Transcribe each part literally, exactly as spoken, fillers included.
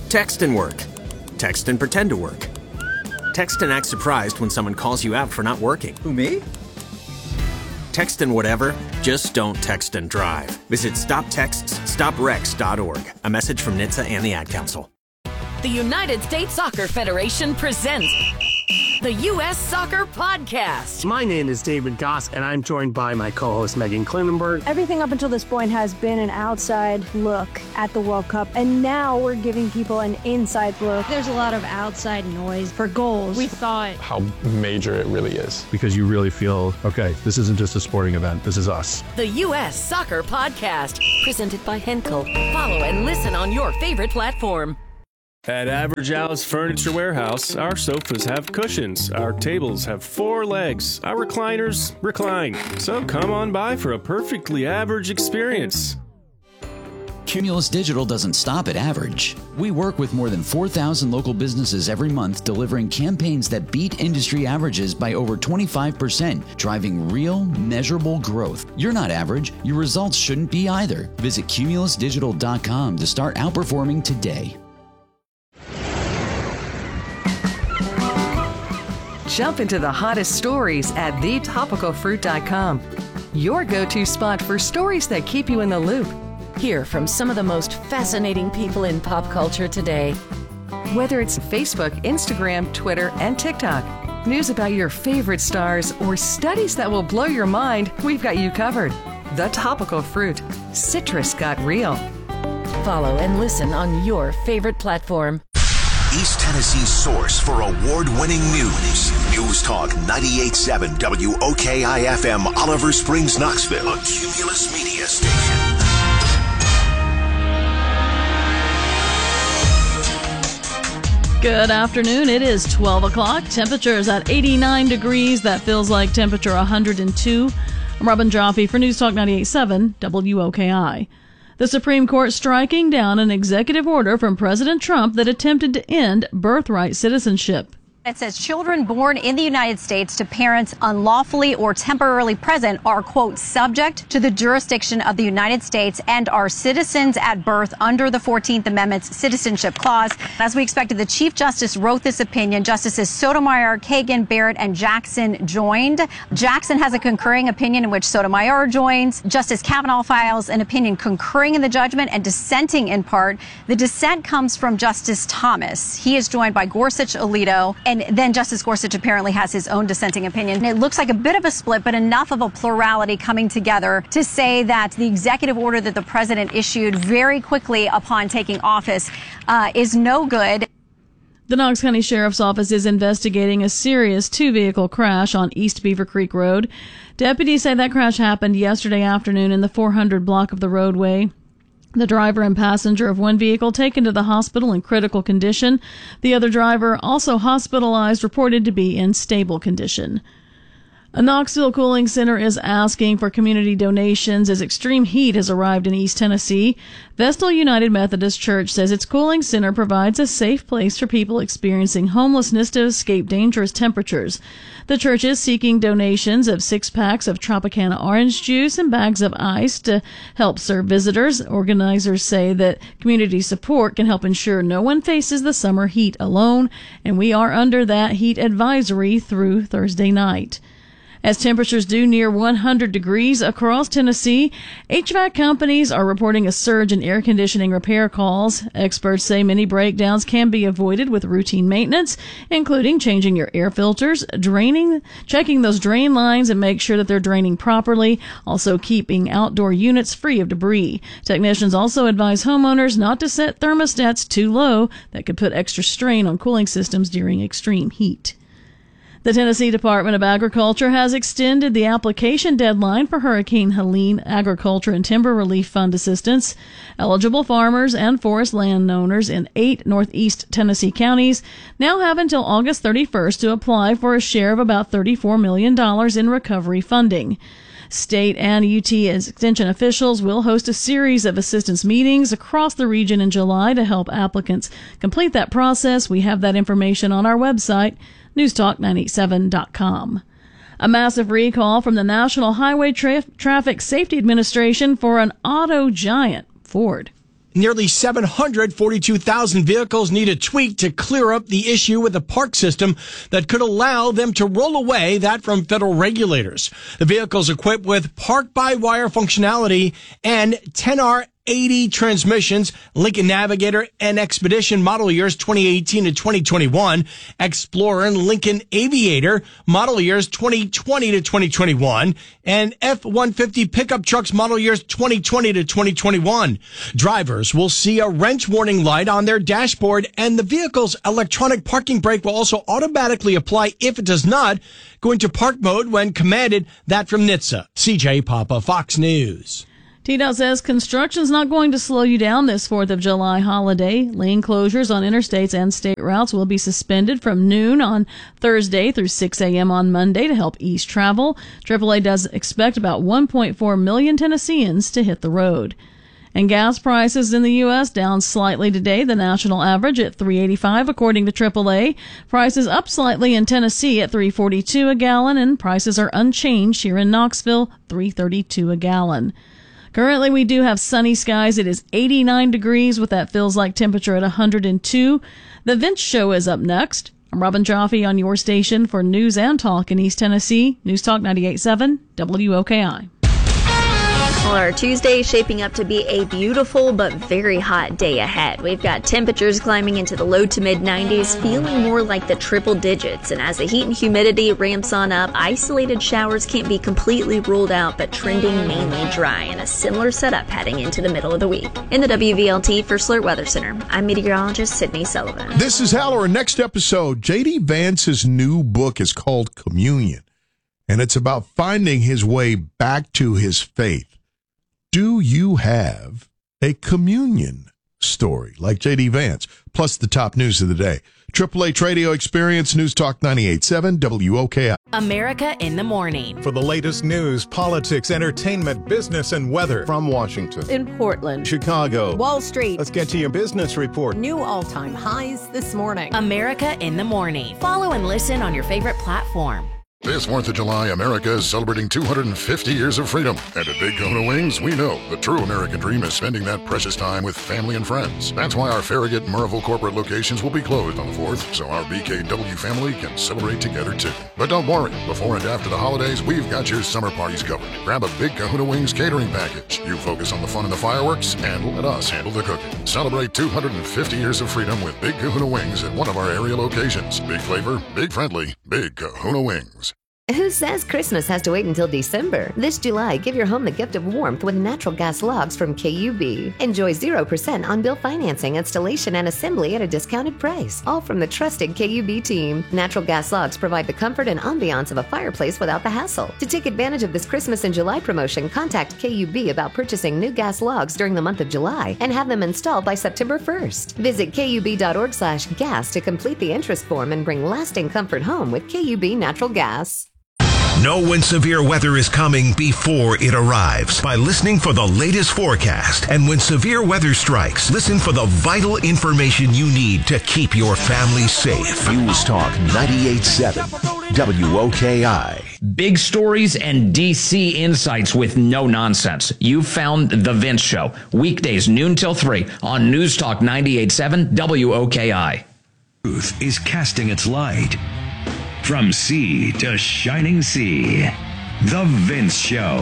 Text and work. Text and pretend to work. Text and act surprised when someone calls you out for not working. Who, me? Text and whatever, just don't text and drive. Visit stop texts stop wrecks dot org. A message from N H T S A and the Ad Council. The United States Soccer Federation presents the U S Soccer Podcast. My name is David Goss, and I'm joined by my co-host Megan Klinenberg. Everything up until this point has been an outside look at the World Cup, and now we're giving people an inside look. There's a lot of outside noise for goals. We thought how major it really is. Because you really feel, okay, this isn't just a sporting event, this is us. The U S Soccer Podcast, presented by Henkel. Follow and listen on your favorite platform. At Average Al's Furniture Warehouse, our sofas have cushions, our tables have four legs, our recliners recline. So come on by for a perfectly average experience. Cumulus Digital doesn't stop at average. We work with more than four thousand local businesses every month, delivering campaigns that beat industry averages by over twenty-five percent, driving real, measurable growth. You're not average. Your results shouldn't be either. Visit cumulus digital dot com to start outperforming today. Jump into the hottest stories at the topical fruit dot com. Your go-to spot for stories that keep you in the loop. Hear from some of the most fascinating people in pop culture today. Whether it's Facebook, Instagram, Twitter, and TikTok, news about your favorite stars, or studies that will blow your mind, we've got you covered. The Topical Fruit. Citrus got real. Follow and listen on your favorite platform. East Tennessee's source for award-winning news. News Talk ninety-eight point seven W O K I F M, Oliver Springs, Knoxville. A Cumulus Media Station. Good afternoon. It is twelve o'clock. Temperature is at eighty-nine degrees. That feels like temperature one hundred two. I'm Robin Jaffe for News Talk ninety-eight point seven W O K I. The Supreme Court striking down an executive order from President Trump that attempted to end birthright citizenship. It says children born in the United States to parents unlawfully or temporarily present are, quote, subject to the jurisdiction of the United States and are citizens at birth under the fourteenth Amendment's Citizenship Clause. As we expected, the Chief Justice wrote this opinion. Justices Sotomayor, Kagan, Barrett, and Jackson joined. Jackson has a concurring opinion in which Sotomayor joins. Justice Kavanaugh files an opinion concurring in the judgment and dissenting in part. The dissent comes from Justice Thomas. He is joined by Gorsuch, Alito, and then Justice Gorsuch apparently has his own dissenting opinion. And it looks like a bit of a split, but enough of a plurality coming together to say that the executive order that the president issued very quickly upon taking office uh, is no good. The Knox County Sheriff's Office is investigating a serious two-vehicle crash on East Beaver Creek Road. Deputies say that crash happened yesterday afternoon in the four hundred block of the roadway. The driver and passenger of one vehicle taken to the hospital in critical condition. The other driver, also hospitalized, reported to be in stable condition. A Knoxville cooling center is asking for community donations as extreme heat has arrived in East Tennessee. Vestal United Methodist Church says its cooling center provides a safe place for people experiencing homelessness to escape dangerous temperatures. The church is seeking donations of six packs of Tropicana orange juice and bags of ice to help serve visitors. Organizers say that community support can help ensure no one faces the summer heat alone, and we are under that heat advisory through Thursday night. As temperatures do near one hundred degrees across Tennessee, H V A C companies are reporting a surge in air conditioning repair calls. Experts say many breakdowns can be avoided with routine maintenance, including changing your air filters, draining, checking those drain lines and make sure that they're draining properly, also keeping outdoor units free of debris. Technicians also advise homeowners not to set thermostats too low that could put extra strain on cooling systems during extreme heat. The Tennessee Department of Agriculture has extended the application deadline for Hurricane Helene Agriculture and Timber Relief Fund assistance. Eligible farmers and forest landowners in eight northeast Tennessee counties now have until August thirty-first to apply for a share of about thirty-four million dollars in recovery funding. State and U T extension officials will host a series of assistance meetings across the region in July to help applicants complete that process. We have that information on our website, news talk nine eight seven dot com. A massive recall from the National Highway Tra- Traffic Safety Administration for an auto giant, Ford. Nearly seven hundred forty-two thousand vehicles need a tweak to clear up the issue with the park system that could allow them to roll away that from federal regulators. The vehicles equipped with park-by-wire functionality and ten R eighty transmissions, Lincoln Navigator and Expedition model years twenty eighteen to twenty twenty-one, Explorer and Lincoln Aviator model years twenty twenty to twenty twenty-one, and F one fifty pickup trucks model years twenty twenty to twenty twenty-one. Drivers will see a wrench warning light on their dashboard, and the vehicle's electronic parking brake will also automatically apply if it does not go into park mode when commanded. That from N H T S A. C J Papa, Fox News. T DOT says construction's not going to slow you down this fourth of July holiday. Lane closures on interstates and state routes will be suspended from noon on Thursday through six a.m. on Monday to help ease travel. triple A does expect about one point four million Tennesseans to hit the road. And gas prices in the U S down slightly today, the national average at three eighty-five according to triple A. Prices up slightly in Tennessee at three forty-two a gallon, and prices are unchanged here in Knoxville, three thirty-two a gallon. Currently, we do have sunny skies. It is eighty-nine degrees with that feels like temperature at one hundred two. The Vince Show is up next. I'm Robin Jaffe on your station for news and talk in East Tennessee. News Talk ninety-eight point seven W O K I. Well, our Tuesday is shaping up to be a beautiful but very hot day ahead. We've got temperatures climbing into the low to mid nineties, feeling more like the triple digits. And as the heat and humidity ramps on up, isolated showers can't be completely ruled out, but trending mainly dry, and a similar setup heading into the middle of the week. In the W V L T First Alert Weather Center, I'm meteorologist Sydney Sullivan. This is Hal. Our next episode, J D. Vance's new book is called Communion, and it's about finding his way back to his faith. Do you have a communion story like J D. Vance? Plus the top news of the day. Triple H Radio Experience, News Talk ninety-eight point seven W O K I. America in the Morning. For the latest news, politics, entertainment, business, and weather. From Washington, in Portland, Chicago, Wall Street. Let's get to your business report. New all-time highs this morning. America in the Morning. Follow and listen on your favorite platform. This fourth of July, America is celebrating two hundred fifty years of freedom. And at Big Kahuna Wings, we know the true American dream is spending that precious time with family and friends. That's why our Farragut and Murrayville corporate locations will be closed on the fourth, so our B K W family can celebrate together too. But don't worry, before and after the holidays, we've got your summer parties covered. Grab a Big Kahuna Wings catering package. You focus on the fun and the fireworks, and let us handle the cooking. Celebrate two hundred fifty years of freedom with Big Kahuna Wings at one of our area locations. Big flavor, big friendly, Big Kahuna Wings. Who says Christmas has to wait until December? This July, give your home the gift of warmth with natural gas logs from K U B. Enjoy zero percent on-bill financing, installation, and assembly at a discounted price. All from the trusted K U B team. Natural gas logs provide the comfort and ambiance of a fireplace without the hassle. To take advantage of this Christmas in July promotion, contact K U B about purchasing new gas logs during the month of July and have them installed by September first. Visit kub.org slash gas to complete the interest form and bring lasting comfort home with K U B Natural Gas. Know when severe weather is coming before it arrives by listening for the latest forecast. And when severe weather strikes, listen for the vital information you need to keep your family safe. News Talk ninety-eight point seven W O K I. Big stories and D C insights with no nonsense. You found The Vince Show. Weekdays, noon till three on News Talk ninety-eight point seven W O K I. Truth is casting its light. From sea to shining sea, The Vince Show.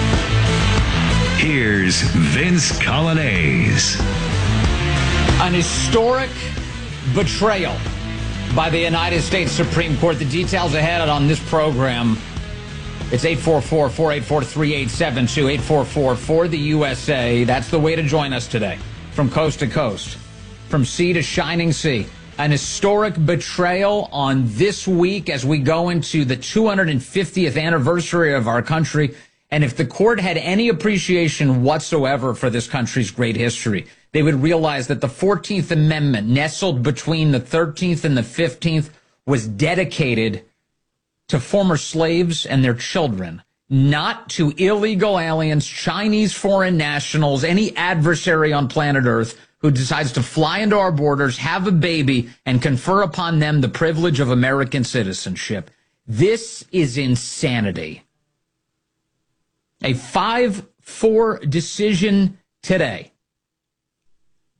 Here's Vince Coglianese. An historic betrayal by the United States Supreme Court. The details ahead on this program. It's eight four four, four eight four, three eight seven two, eight four four for the U S A. That's the way to join us today. From coast to coast, from sea to shining sea. An historic betrayal on this week as we go into the two hundred fiftieth anniversary of our country. And if the court had any appreciation whatsoever for this country's great history, they would realize that the fourteenth Amendment, nestled between the thirteenth and the fifteenth, was dedicated to former slaves and their children, not to illegal aliens, Chinese foreign nationals, any adversary on planet Earth who decides to fly into our borders, have a baby, and confer upon them the privilege of American citizenship. This is insanity. A five four decision today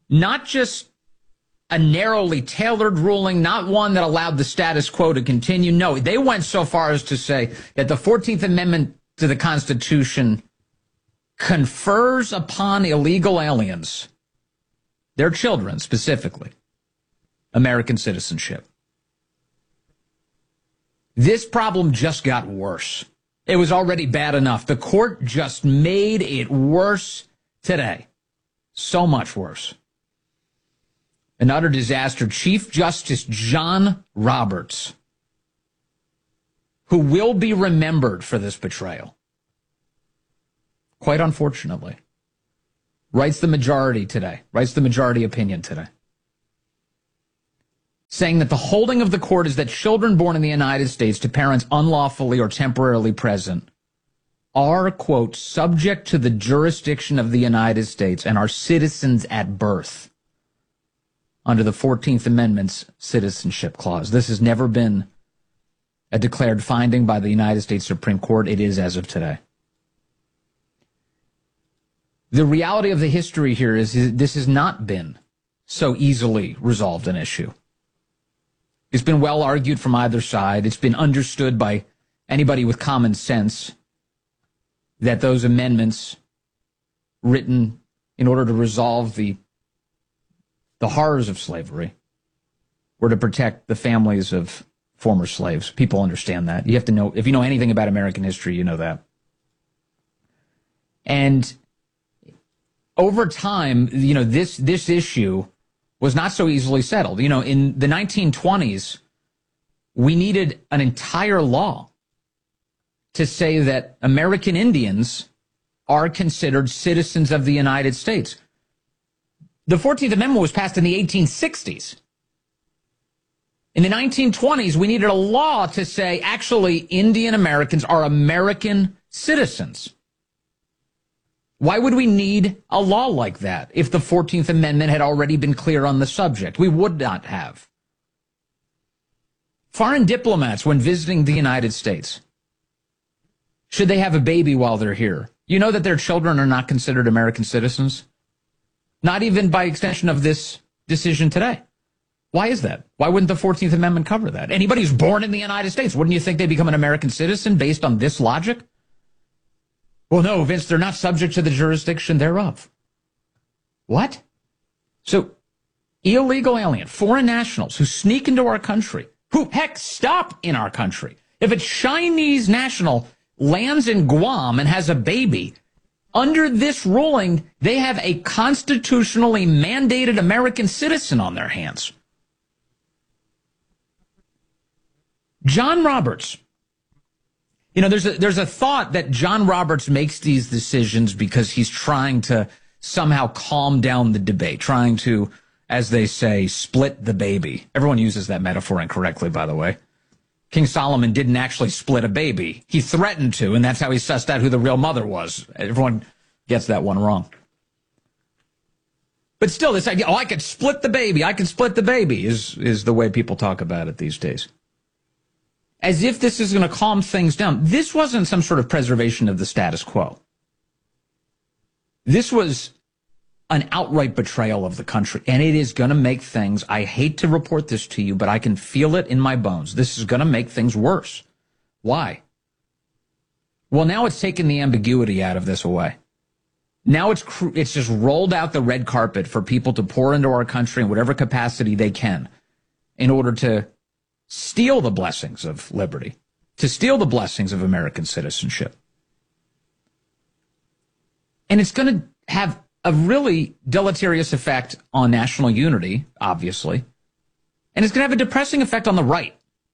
not just a narrowly tailored ruling, not one that allowed the status quo to continue. No, they went so far as to say that the fourteenth Amendment to the Constitution confers upon illegal aliens, their children specifically, American citizenship. This problem just got worse. It was already bad enough. The court just made it worse today. So much worse. An utter disaster. Chief Justice John Roberts, who will be remembered for this betrayal, quite unfortunately, writes the majority today, writes the majority opinion today, saying that the holding of the court is that children born in the United States to parents unlawfully or temporarily present are, quote, subject to the jurisdiction of the United States and are citizens at birth under the fourteenth Amendment's Citizenship Clause. This has never been a declared finding by the United States Supreme Court. It is as of today. The reality of the history here is this has not been so easily resolved an issue. It's been well argued from either side. It's been understood by anybody with common sense that those amendments written in order to resolve the, the horrors of slavery were to protect the families of former slaves. People understand that. You have to know, if you know anything about American history, you know that. And over time, you know, this this issue was not so easily settled. You know, in the nineteen twenties, we needed an entire law to say that American Indians are considered citizens of the United States. The fourteenth Amendment was passed in the eighteen sixties. In the nineteen twenties, we needed a law to say, actually, Indian Americans are American citizens. Why would we need a law like that if the fourteenth Amendment had already been clear on the subject? We would not have. Foreign diplomats, when visiting the United States, should they have a baby while they're here, you know that their children are not considered American citizens? Not even by extension of this decision today. Why is that? Why wouldn't the fourteenth Amendment cover that? Anybody who's born in the United States, wouldn't you think they become an American citizen based on this logic? Well, no, Vince, they're not subject to the jurisdiction thereof. What? So, illegal alien, foreign nationals who sneak into our country, who, heck, stop in our country. If a Chinese national lands in Guam and has a baby, under this ruling, they have a constitutionally mandated American citizen on their hands. John Roberts. You know, there's a, there's a thought that John Roberts makes these decisions because he's trying to somehow calm down the debate, trying to, as they say, split the baby. Everyone uses that metaphor incorrectly, by the way. King Solomon didn't actually split a baby. He threatened to, and that's how he sussed out who the real mother was. Everyone gets that one wrong. But still, this idea, oh, I could split the baby, I can split the baby, is, is the way people talk about it these days. As if this is going to calm things down. This wasn't some sort of preservation of the status quo. This was an outright betrayal of the country, and it is going to make things, I hate to report this to you, but I can feel it in my bones. This is going to make things worse. Why? Well, now it's taken the ambiguity out of this away. Now it's cr- it's just rolled out the red carpet for people to pour into our country in whatever capacity they can in order to steal the blessings of liberty, to steal the blessings of American citizenship. And it's going to have a really deleterious effect on national unity, obviously. And it's going to have a depressing effect on the right.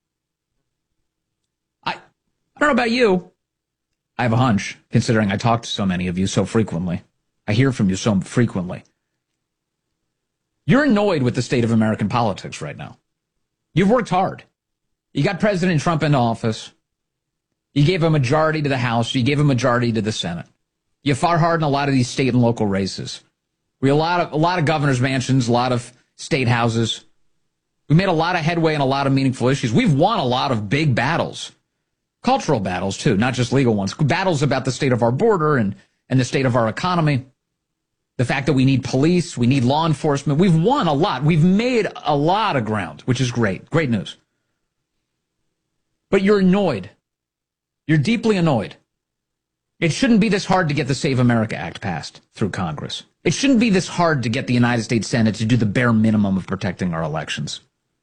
I, I don't know about you. I have a hunch, considering I talk to so many of you so frequently. I hear from you so frequently. You're annoyed with the state of American politics right now. You've worked hard. You got President Trump into office. You gave a majority to the House. You gave a majority to the Senate. You fought hard in a lot of these state and local races. We had a lot of, a lot of governor's mansions, a lot of state houses. We made a lot of headway in a lot of meaningful issues. We've won a lot of big battles. Cultural battles, too, not just legal ones. Battles about the state of our border and, and the state of our economy. The fact that we need police, we need law enforcement. We've won a lot. We've made a lot of ground, which is great. Great news. But you're annoyed. You're deeply annoyed. It shouldn't be this hard to get the Save America Act passed through Congress. It shouldn't be this hard to get the United States Senate to do the bare minimum of protecting our elections.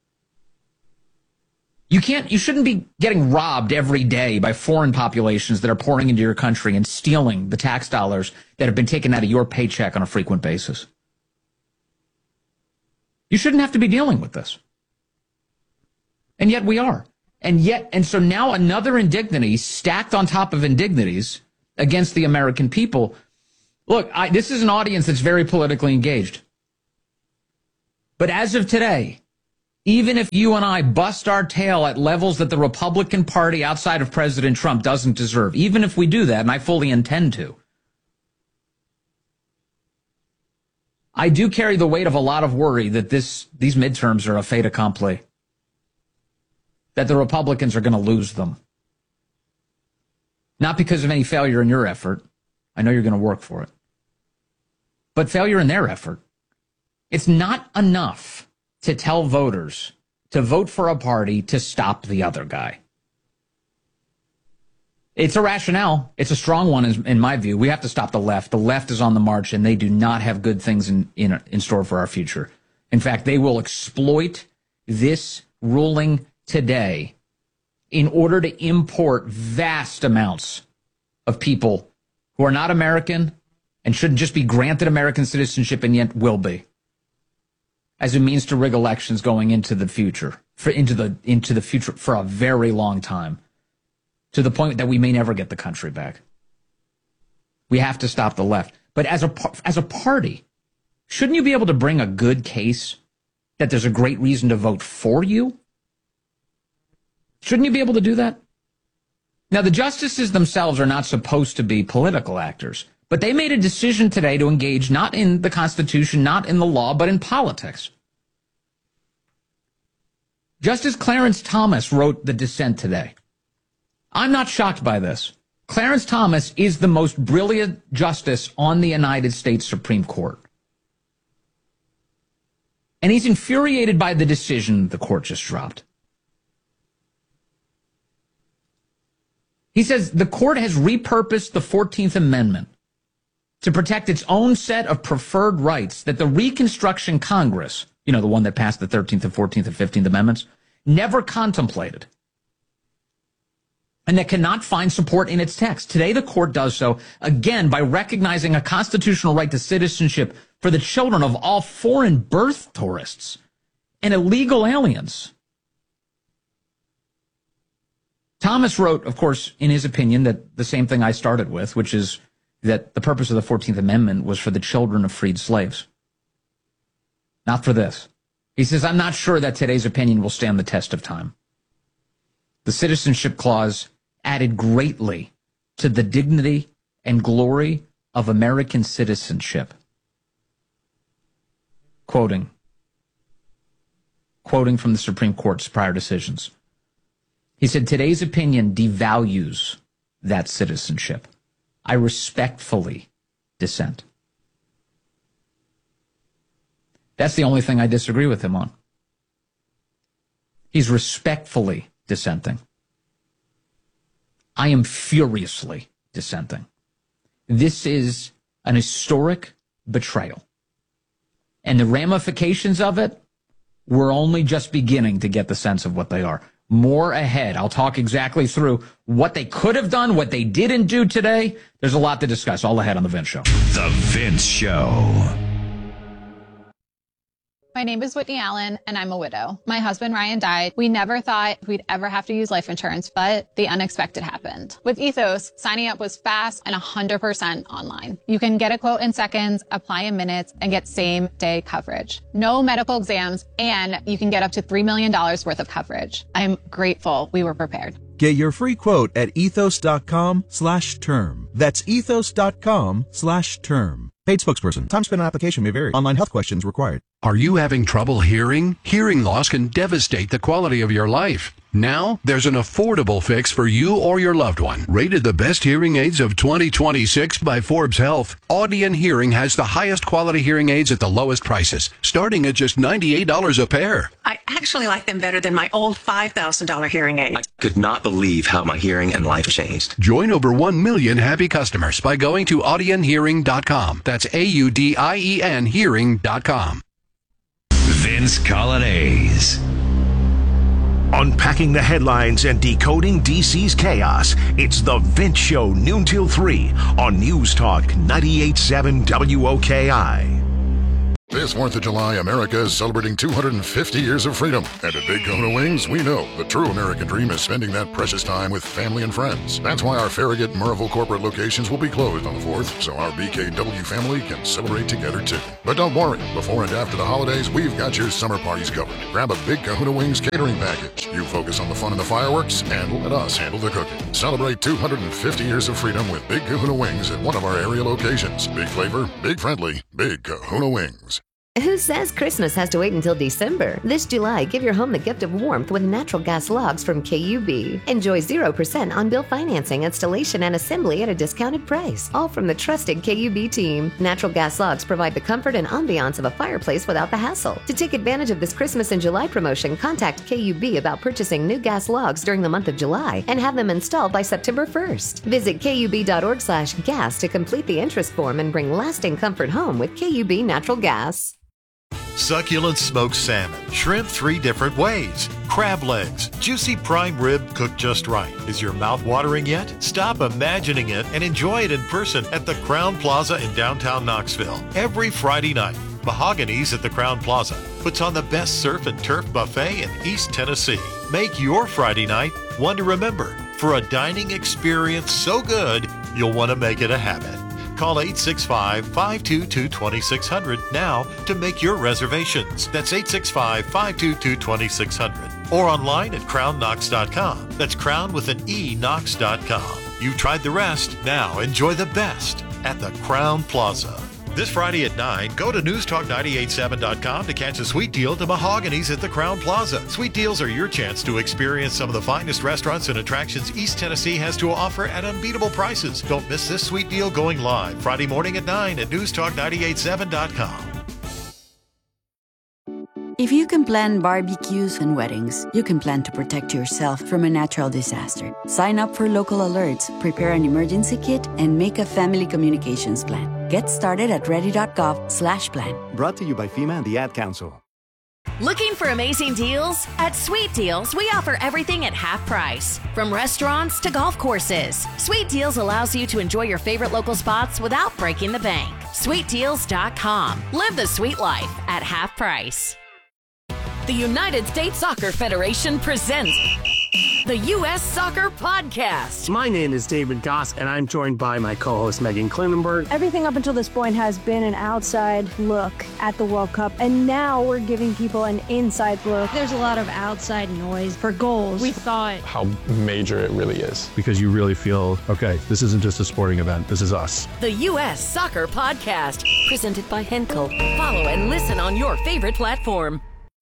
You can't, you shouldn't be getting robbed every day by foreign populations that are pouring into your country and stealing the tax dollars that have been taken out of your paycheck on a frequent basis. You shouldn't have to be dealing with this. And yet we are. And yet, and so now another indignity stacked on top of indignities against the American people. Look, I, this is an audience that's very politically engaged. But as of today, even if you and I bust our tail at levels that the Republican Party outside of President Trump doesn't deserve, even if we do that, and I fully intend to, I do carry the weight of a lot of worry that this these midterms are a fait accompli, that the Republicans are going to lose them. Not because of any failure in your effort. I know you're going to work for it. But failure in their effort. It's not enough to tell voters to vote for a party to stop the other guy. It's a rationale. It's a strong one, in, in my view. We have to stop the left. The left is on the march, and they do not have good things in, in, in store for our future. In fact, they will exploit this ruling today in order to import vast amounts of people who are not American and shouldn't just be granted American citizenship and yet will be, as a means to rig elections going into the future, for into the into the future for a very long time, to the point that we may never get the country back. We have to stop the left. But as a as a party, shouldn't you be able to bring a good case that there's a great reason to vote for you? Shouldn't you be able to do that? Now, the justices themselves are not supposed to be political actors, but they made a decision today to engage not in the Constitution, not in the law, but in politics. Justice Clarence Thomas wrote the dissent today. I'm not shocked by this. Clarence Thomas is the most brilliant justice on the United States Supreme Court. And he's infuriated by the decision the court just dropped. He says the court has repurposed the fourteenth Amendment to protect its own set of preferred rights that the Reconstruction Congress, you know, the one that passed the thirteenth and fourteenth and fifteenth Amendments, never contemplated, and that cannot find support in its text. Today, the court does so, again, by recognizing a constitutional right to citizenship for the children of all foreign birth tourists and illegal aliens. Thomas wrote, of course, in his opinion, that the same thing I started with, which is that the purpose of the fourteenth Amendment was for the children of freed slaves. Not for this. He says, I'm not sure that today's opinion will stand the test of time. The Citizenship Clause added greatly to the dignity and glory of American citizenship. Quoting. Quoting from the Supreme Court's prior decisions. He said, today's opinion devalues that citizenship. I respectfully dissent. That's the only thing I disagree with him on. He's respectfully dissenting. I am furiously dissenting. This is an historic betrayal. And the ramifications of it, we're only just beginning to get the sense of what they are. More ahead. I'll talk exactly through what they could have done, what they didn't do today. There's a lot to discuss. All ahead on The Vince Show. The Vince Show. My name is Whitney Allen, and I'm a widow. My husband, Ryan, died. We never thought we'd ever have to use life insurance, but the unexpected happened. With Ethos, signing up was fast and one hundred percent online. You can get a quote in seconds, apply in minutes, and get same-day coverage. No medical exams, and you can get up to three million dollars worth of coverage. I'm grateful we were prepared. Get your free quote at ethos.com slash term. That's ethos.com slash term. Paid spokesperson. Time spent on application may vary. Online health questions required. Are you having trouble hearing? Hearing loss can devastate the quality of your life. Now, there's an affordable fix for you or your loved one. Rated the best hearing aids of twenty twenty-six by Forbes Health, Audion Hearing has the highest quality hearing aids at the lowest prices, starting at just ninety-eight dollars a pair. I actually like them better than my old five thousand dollars hearing aid. I could not believe how my hearing and life changed. Join over one million happy customers by going to audion hearing dot com. That's A U D I E N hearing dot com. Vince Colonnese. Unpacking the headlines and decoding D C's chaos. It's The Vince Show, noon till three on News Talk ninety-eight point seven W O K I. This fourth of July, America is celebrating two hundred fifty years of freedom. And at Big Kahuna Wings, we know the true American dream is spending that precious time with family and friends. That's why our Farragut and Murrayville corporate locations will be closed on the fourth, so our B K W family can celebrate together too. But don't worry, before and after the holidays, we've got your summer parties covered. Grab a Big Kahuna Wings catering package. You focus on the fun and the fireworks, and let us handle the cooking. Celebrate two hundred fifty years of freedom with Big Kahuna Wings at one of our area locations. Big flavor, big friendly, Big Kahuna Wings. Who says Christmas has to wait until December? This July, give your home the gift of warmth with natural gas logs from K U B. Enjoy zero percent on-bill financing, installation, and assembly at a discounted price. All from the trusted K U B team. Natural gas logs provide the comfort and ambiance of a fireplace without the hassle. To take advantage of this Christmas and July promotion, contact K U B about purchasing new gas logs during the month of July and have them installed by September first. Visit kub.org slash gas to complete the interest form and bring lasting comfort home with K U B Natural Gas. Succulent smoked salmon, shrimp three different ways, crab legs, juicy prime rib cooked just right. Is your mouth watering yet? Stop imagining it and enjoy it in person at the Crown Plaza in downtown Knoxville. Every Friday night, Mahogany's at the Crown Plaza puts on the best surf and turf buffet in East Tennessee. Make your Friday night one to remember for a dining experience so good you'll want to make it a habit. Call eight six five, five two two, two six zero zero now to make your reservations. That's eight six five, five two two, two six zero zero. Or online at crown knox dot com. That's crown with an E, knox dot com. You've tried the rest. Now enjoy the best at the Crown Plaza. This Friday at nine, go to news talk nine eight seven dot com to catch a sweet deal to Mahogany's at the Crown Plaza. Sweet deals are your chance to experience some of the finest restaurants and attractions East Tennessee has to offer at unbeatable prices. Don't miss this sweet deal going live Friday morning at nine at news talk nine eight seven dot com. If you can plan barbecues and weddings, you can plan to protect yourself from a natural disaster. Sign up for local alerts, prepare an emergency kit, and make a family communications plan. Get started at ready.gov slash plan. Brought to you by FEMA and the Ad Council. Looking for amazing deals? At Sweet Deals, we offer everything at half price. From restaurants to golf courses, Sweet Deals allows you to enjoy your favorite local spots without breaking the bank. sweet deals dot com. Live the sweet life at half price. The United States Soccer Federation presents the U S Soccer Podcast. My name is David Goss, and I'm joined by my co-host Megan Klinenberg. Everything up until this point has been an outside look at the World Cup, and now we're giving people an inside look. There's a lot of outside noise for goals. We thought How major it really is. Because you really feel, okay, this isn't just a sporting event, this is us. The U S Soccer Podcast, presented by Henkel. Follow and listen on your favorite platform.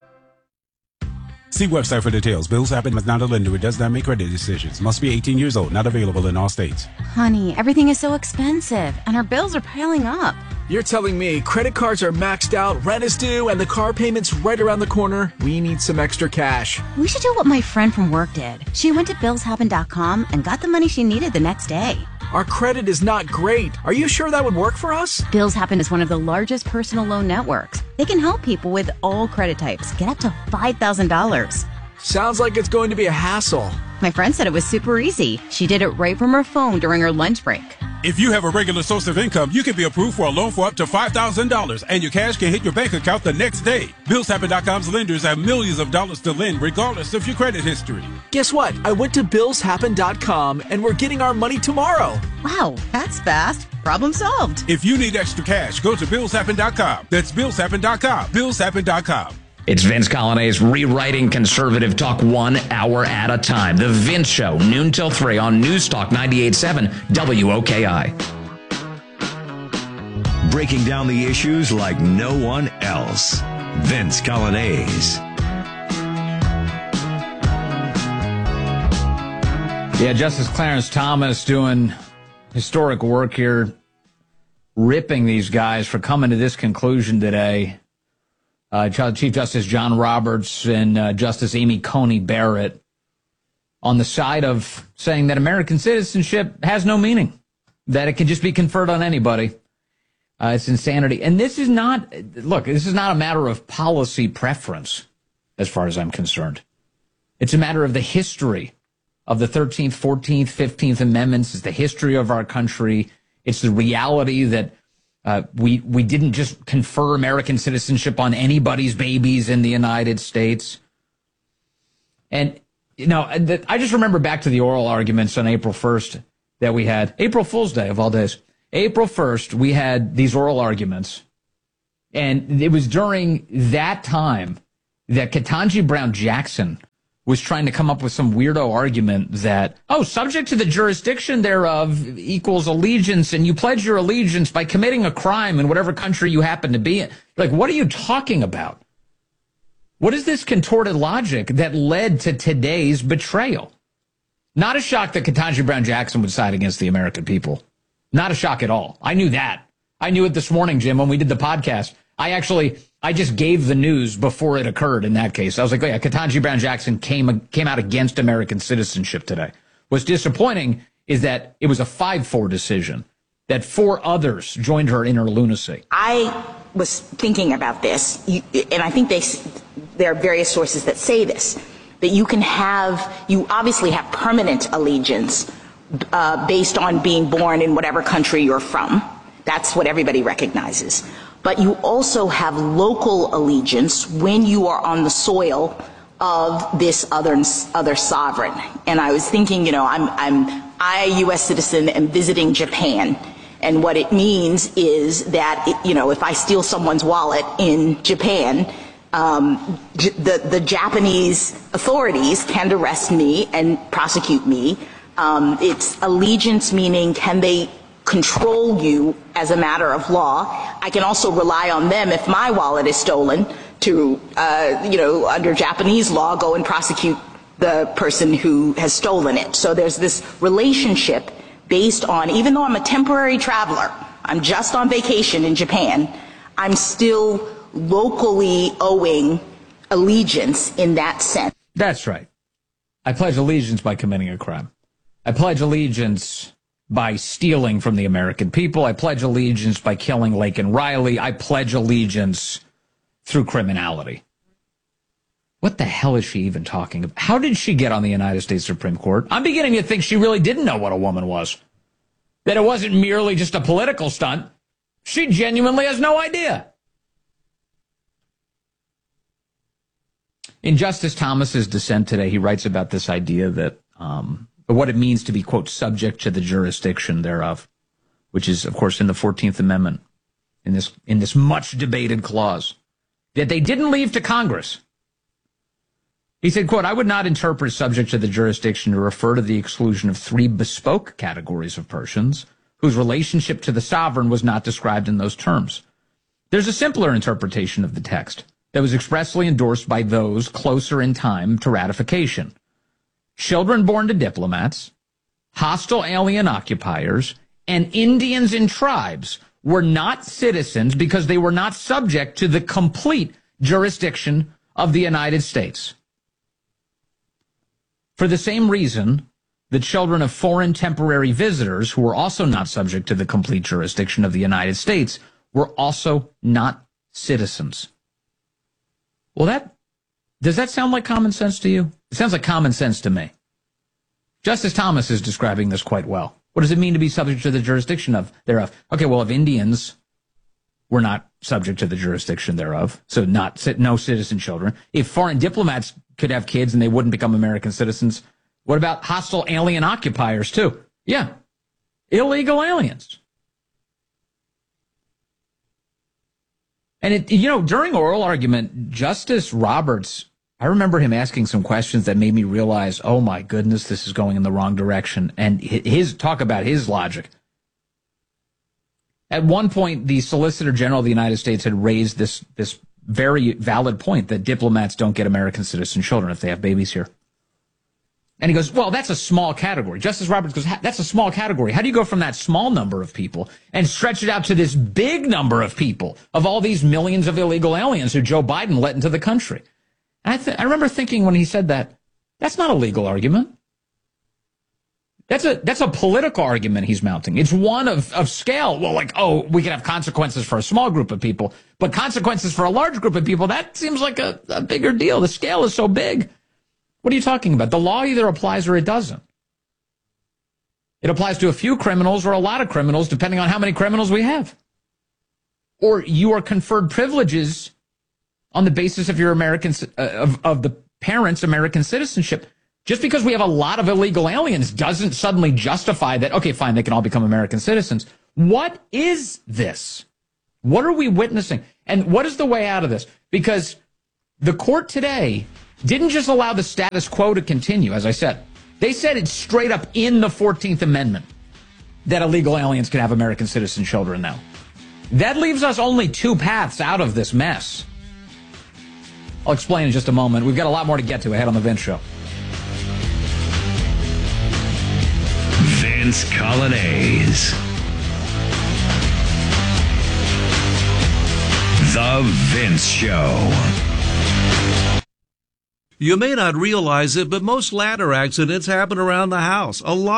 See website for details. Bills Happen is not a lender. It does not make credit decisions. Must be eighteen years old. Not available in all states. Honey, everything is so expensive, and our bills are piling up. You're telling me credit cards are maxed out, rent is due, and the car payment's right around the corner? We need some extra cash. We should do what my friend from work did. She went to bills happen dot com and got the money she needed the next day. Our credit is not great. Are you sure that would work for us? Bills Happen is one of the largest personal loan networks. They can help people with all credit types get up to five thousand dollars. Sounds like it's going to be a hassle. My friend said it was super easy. She did it right from her phone during her lunch break. If you have a regular source of income, you can be approved for a loan for up to five thousand dollars, and your cash can hit your bank account the next day. bills happen dot com's lenders have millions of dollars to lend, regardless of your credit history. Guess what? I went to bills happen dot com, and we're getting our money tomorrow. Wow, that's fast. Problem solved. If you need extra cash, go to bills happen dot com. That's bills happen dot com. bills happen dot com. It's Vince Colonnese rewriting conservative talk one hour at a time. The Vince Show, noon till three on News Talk ninety-eight point seven W O K I. Breaking down the issues like no one else. Vince Colonnese. Yeah, Justice Clarence Thomas doing historic work here, ripping these guys for coming to this conclusion today. Uh, Chief Justice John Roberts and uh, Justice Amy Coney Barrett on the side of saying that American citizenship has no meaning, that it can just be conferred on anybody. Uh, it's insanity. And this is not, look, this is not a matter of policy preference, as far as I'm concerned. It's a matter of the history of the thirteenth, fourteenth, fifteenth Amendments. It's the history of our country. It's the reality that uh, we we didn't just confer American citizenship on anybody's babies in the United States. And, you know, I just remember back to the oral arguments on April first that we had. April Fool's Day, of all days. April first, we had these oral arguments. And it was during that time that Ketanji Brown Jackson was trying to come up with some weirdo argument that, oh, subject to the jurisdiction thereof equals allegiance, and you pledge your allegiance by committing a crime in whatever country you happen to be in. Like, what are you talking about? What is this contorted logic that led to today's betrayal? Not a shock that Ketanji Brown Jackson would side against the American people. Not a shock at all. I knew that. I knew it this morning, Jim, when we did the podcast. I actually, I just gave the news before it occurred in that case. I was like, oh yeah, Ketanji Brown Jackson came came out against American citizenship today. What's disappointing is that it was a five four decision, that four others joined her in her lunacy. I was thinking about this, and I think they, there are various sources that say this, that you can have, you obviously have permanent allegiance uh, based on being born in whatever country you're from. That's what everybody recognizes. But you also have local allegiance when you are on the soil of this other other sovereign. And I was thinking, you know, I'm I'm I, a U S citizen, am visiting Japan, and what it means is that it, you know, if I steal someone's wallet in Japan, um, j- the the Japanese authorities can arrest me and prosecute me. Um, it's allegiance, meaning can they control you as a matter of law. I can also rely on them if my wallet is stolen to, uh, you know, under Japanese law, go and prosecute the person who has stolen it. So there's this relationship based on, even though I'm a temporary traveler, I'm just on vacation in Japan, I'm still locally owing allegiance in that sense. That's right. I pledge allegiance by committing a crime. I pledge allegiance by stealing from the American people. I pledge allegiance by killing Laken Riley. I pledge allegiance through criminality. What the hell is she even talking about? How did she get on the United States Supreme Court? I'm beginning to think she really didn't know what a woman was. That it wasn't merely just a political stunt. She genuinely has no idea. In Justice Thomas's dissent today, he writes about this idea that um, what it means to be, quote, subject to the jurisdiction thereof, which is, of course, in the fourteenth Amendment, in this in this much debated clause, that they didn't leave to Congress. He said, quote, I would not interpret subject to the jurisdiction to refer to the exclusion of three bespoke categories of persons whose relationship to the sovereign was not described in those terms. There's a simpler interpretation of the text that was expressly endorsed by those closer in time to ratification. Children born to diplomats, hostile alien occupiers, and Indians in tribes were not citizens because they were not subject to the complete jurisdiction of the United States. For the same reason, the children of foreign temporary visitors who were also not subject to the complete jurisdiction of the United States were also not citizens. Well, that does that sound like common sense to you? It sounds like common sense to me. Justice Thomas is describing this quite well. What does it mean to be subject to the jurisdiction of thereof? Okay, well, if Indians were not subject to the jurisdiction thereof, so not no citizen children, if foreign diplomats could have kids and they wouldn't become American citizens, what about hostile alien occupiers too? Yeah, illegal aliens. And, it, you know, during oral argument, Justice Roberts, I remember him asking some questions that made me realize, oh, my goodness, this is going in the wrong direction. And his talk about his logic. At one point, the Solicitor General of the United States had raised this, this very valid point that diplomats don't get American citizen children if they have babies here. And he goes, well, that's a small category. Justice Roberts goes, that's a small category. How do you go from that small number of people and stretch it out to this big number of people, of all these millions of illegal aliens who Joe Biden let into the country? And I, th- I remember thinking when he said that, that's not a legal argument. That's a that's a political argument he's mounting. It's one of, of scale. Well, like, oh, we can have consequences for a small group of people, but consequences for a large group of people, that seems like a, a bigger deal. The scale is so big. What are you talking about? The law either applies or it doesn't. It applies to a few criminals or a lot of criminals, depending on how many criminals we have. Or you are conferred privileges on the basis of your American, uh, of, of the parents' American citizenship. Just because we have a lot of illegal aliens doesn't suddenly justify that, okay, fine, they can all become American citizens. What is this? What are we witnessing? And what is the way out of this? Because the court today didn't just allow the status quo to continue, as I said. They said it's straight up in the fourteenth Amendment that illegal aliens can have American citizen children now. That leaves us only two paths out of this mess. I'll explain in just a moment. We've got a lot more to get to ahead on The Vince Show. Vince Coglianese. The Vince Show. You may not realize it, but most ladder accidents happen around the house. A lot